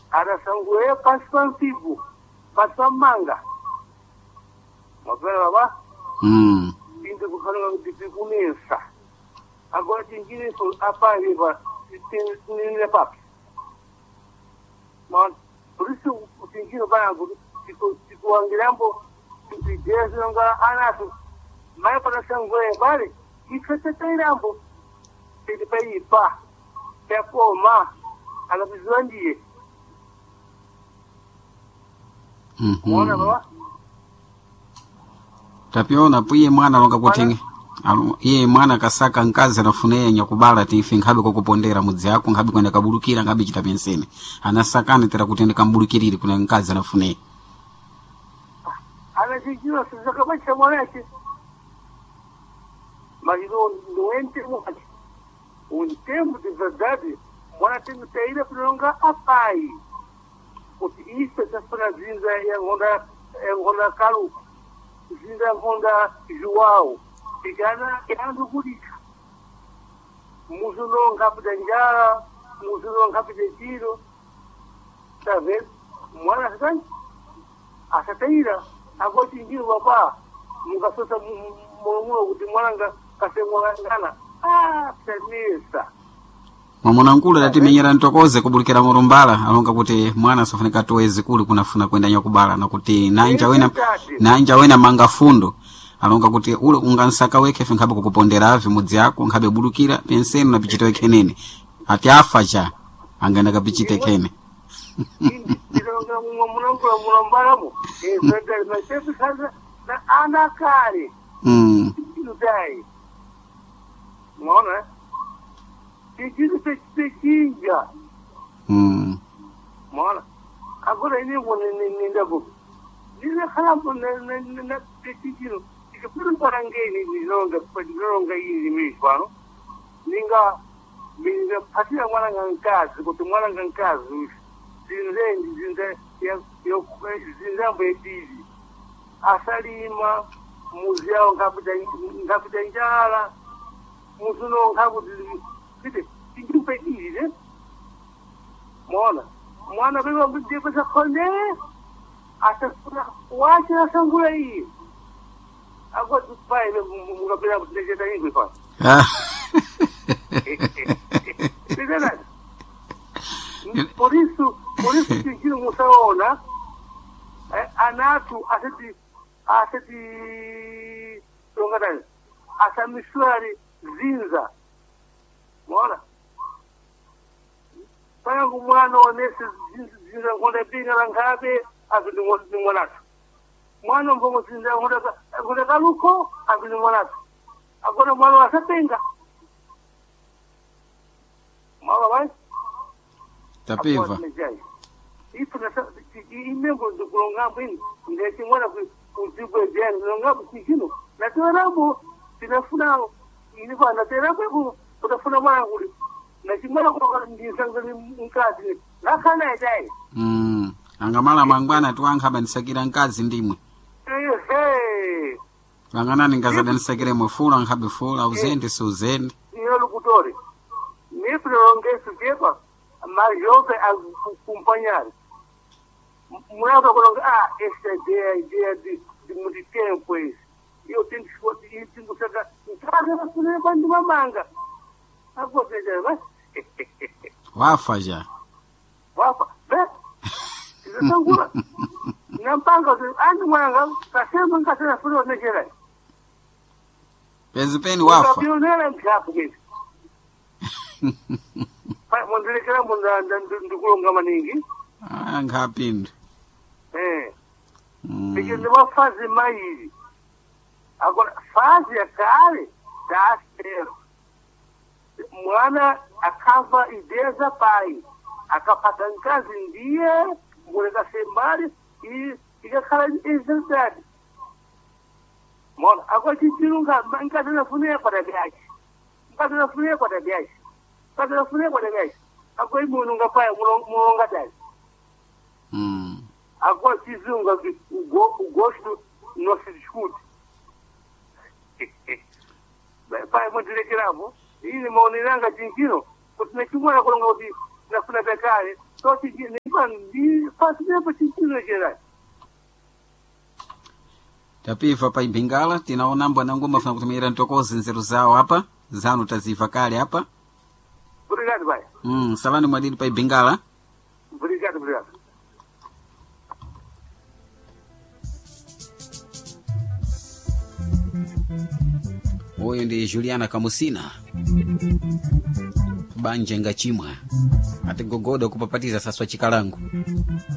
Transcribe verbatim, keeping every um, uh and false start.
adasanguye paspa mfibu paspa manga mapera baba mm pinde kukhala ngitikunisa agora tingine so apaye ba tinine papi man por isso o tingine bango tipo tipo angilambo tipideza nga anato mai para sanguye bari ikata tairambo tede pai pa pe koma ala bizwandie mhm mwana baba tapiona puye mwana longa kutenge alo iye mwana kasaka nkazi anafuneye nyakubala tifi nkhabe kokupondera mudzi yako nkhabe kwenda kabulukira ngabe chita pensene anasakane tera kutendeka mbulukirire kuna nkazi anafuneye ana jijiro sizaka bacha mwanache mas não, não entre muito. Um tempo de verdade, mwana tem que ter para não a pai. Porque isso é para zinza é onda é onda caru, zinza é onda João, pegana é ando bonito. Muso não cabe de njara, muso não cabe de tiro, tá vendo? Mwana sai, asa teira, agora tinha papá, nunca só murmura kuti mwananga kasemwangana ah tsanisa Mwamuna nkulu dati menyera ntokoze kubulikira murumbala alonga kuti mwana sofunika toezi kuli kunafuna kwenda nyakubala na kuti nanja wena nanja wena manga fundo alonga kuti ule ungansaka weke finkabe kukupondera avi mudzi yako nkabe bulukira penseni na pichito ekhenene ati afa cha angana kapichite kene ndilonga mwamuna nkulu murumbala mo eh verdade mas sempre kaza na anakare mm dai mona Pedido pesquisa. Hum. Mona. Agora ele não nem nem bo. Ele fala por na na na pesquisa. Que por para ninguém nem longa, por longa aí mesmo, não? Ninga ninga fatia mwana ngankazi, kuti mwana ngankazi. Zinze zinze eu eu zinze mbetizi. Asalima museu ngapita ngapita njala. Musuno ngabuti Kite, tinggi pedi je. Mona, mwana beba budi pesa khone. Asa pura wacha sangulai. Aku tu pai le muka bela budi je tadi gue pa. Ah. Tidak. Por isso, por isso tinggi musaona. Eh, anatu asati asati tongatan. Asa misuari zinza. Mona. Para o mwana onesse zinza quando pinga na cabe, a vida do monato. Mwana vamos zinza quando quando caluco, a vida do monato. Agora mwana asa pinga. Mala vai? Tapiva. Isso nessa e mesmo do prolongamento bem, nesse mwana o tipo de não gabu sikino. Na terabu, sina funalo. Ini ba na terabu utafuna mwangu na chimala kwa ndisanga ni mkazi nakana dai mm angamala mangwana tuanga banisakira nkazi ndimwe eh eh langana ningazada nisakire mufula ngabe fula uzende suzendi iyo lukutore ni prolongue sujepa majope acompanhar mwana kwa ah esta ideia ideia de de muito tempo isso eu tenho que ir tenho que sacar nkazi na kuna bandi mamanga Aku saja, mas. Wafa já. Wafa, né? Isso é segura. Não paga, ando manga, tá sempre em casa na frua na geral. Pezipeni wafa. O pioneiro é chapo que. Pai, mandei que era manda do kulonga maningi. Ah, ngapindo. É. Porque não vai fazer mais. Agora, faz a cara, dá certo. Mwana akava ideza pai akapata nkazi ndiye muleka sembari i ikakhala izenzati mona akoti chirunga nkazi nafuneka kwa tabiachi nkazi nafuneka kwa tabiachi nkazi nafuneka kwa tabiachi akoi mununga pai mulonga dai mm akoti zunga o gosto não se discute pai muito legal ili maoni nanga jingino kutunachumwa na kulonga uti nafuna bekari so tijini mano, de faço tempo que não geral. Tapifa pa Ibingala tinaona mbwana ngoma funa kutumira ntokozi nzeru zao hapa zanu taziva kale hapa. Obrigado, vai. Mm, salani mwadini pa Ibingala. Obrigado, obrigado. Huyu ndi Juliana Kamusina Banje Ngachimwa ati gogoda kupapatiza saswa chikalangu.